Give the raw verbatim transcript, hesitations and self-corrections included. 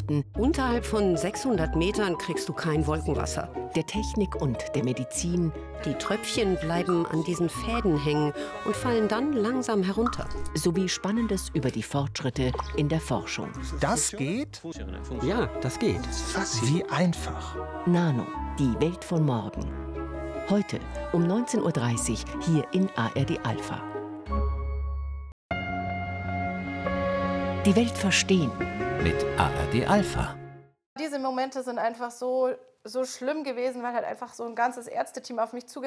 Wissenschaften, Unterhalb von sechshundert Metern kriegst du kein Wolkenwasser. der Technik und der Medizin Die Tröpfchen bleiben an diesen Fäden hängen und fallen dann langsam herunter. sowie Spannendes über die Fortschritte in der Forschung. Das geht? Ja, das geht. Wie einfach. Nano, die Welt von morgen. Heute um neunzehn Uhr dreißig hier in A R D Alpha. Die Welt verstehen. Mit A R D Alpha. Diese Momente sind einfach so, so schlimm gewesen, weil halt einfach so ein ganzes Ärzteteam auf mich zugekommen